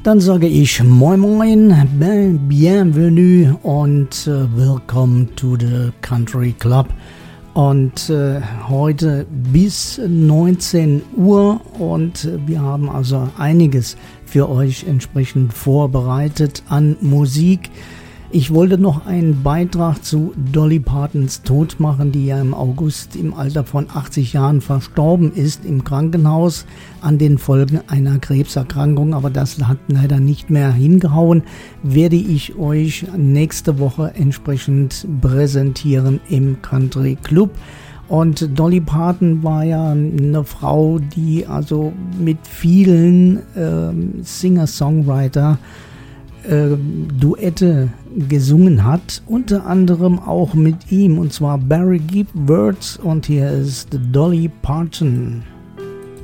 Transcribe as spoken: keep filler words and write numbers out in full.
Dann sage ich Moin Moin, Bienvenue und äh, Welcome to the Country Club. Und äh, heute bis neunzehn Uhr und äh, wir haben also einiges für euch entsprechend vorbereitet an Musik. Ich wollte noch einen Beitrag zu Dolly Partons Tod machen, die ja im August im Alter von achtzig Jahren verstorben ist im Krankenhaus an den Folgen einer Krebserkrankung. Aber das hat leider nicht mehr hingehauen. Werde ich euch nächste Woche entsprechend präsentieren im Country Club. Und Dolly Parton war ja eine Frau, die also mit vielen äh, Singer-Songwriter Äh, Duette gesungen hat, unter anderem auch mit ihm, und zwar Barry Gibb Words, und hier ist Dolly Parton.